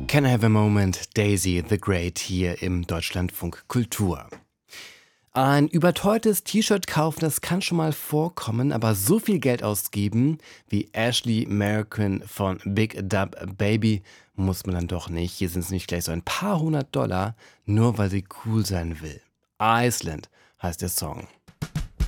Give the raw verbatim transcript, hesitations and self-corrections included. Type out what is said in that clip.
Can I Have a Moment, Daisy the Great hier im Deutschlandfunk Kultur. Ein überteuertes T-Shirt kaufen, das kann schon mal vorkommen, aber so viel Geld ausgeben wie Ashley American von Big Dub Baby muss man dann doch nicht. Hier sind es nicht gleich so ein paar hundert Dollar, nur weil sie cool sein will. Iceland heißt der Song.